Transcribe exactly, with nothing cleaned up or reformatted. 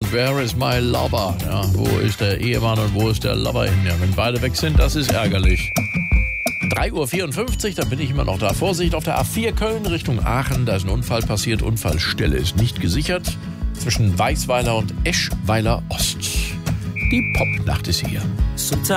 Where is my lover? Ja, wo ist der Ehemann und wo ist der Lover hin? Ja, wenn beide weg sind, das ist ärgerlich. drei Uhr vierundfünfzig, dann bin ich immer noch da. Vorsicht auf der A vier Köln Richtung Aachen. Da ist ein Unfall passiert. Unfallstelle ist nicht gesichert. Zwischen Weißweiler und Eschweiler Ost. Die Popnacht ist hier.